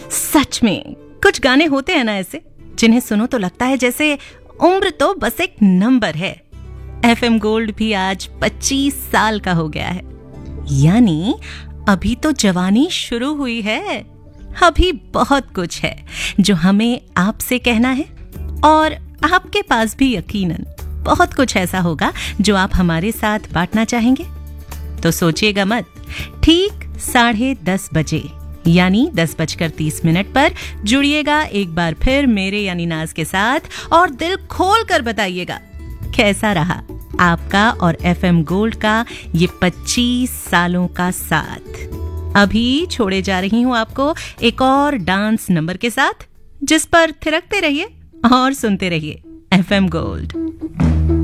सच में कुछ गाने होते हैं ना ऐसे, जिन्हें सुनो तो लगता है जैसे उम्र तो बस एक नंबर है। एफएम गोल्ड भी आज 25 साल का हो गया है, यानी अभी तो जवानी शुरू हुई है। अभी बहुत कुछ है जो हमें आपसे कहना है, और आपके पास भी यकीनन बहुत कुछ ऐसा होगा जो आप हमारे साथ बांटना चाहेंगे। तो सोचिएगा मत, ठीक 10:30 बजे यानी 10:30 पर जुड़िएगा एक बार फिर मेरे यानी नाज के साथ, और दिल खोल कर बताइएगा कैसा रहा आपका और एफएम गोल्ड का ये 25 सालों का साथ। अभी छोड़े जा रही हूं आपको एक और डांस नंबर के साथ, जिस पर थिरकते रहिए और सुनते रहिए एफएम गोल्ड।